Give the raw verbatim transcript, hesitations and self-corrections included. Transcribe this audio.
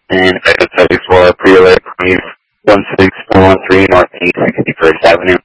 And effective thirty-four, pre-alert, please, one six four one three North East sixty-first Avenue.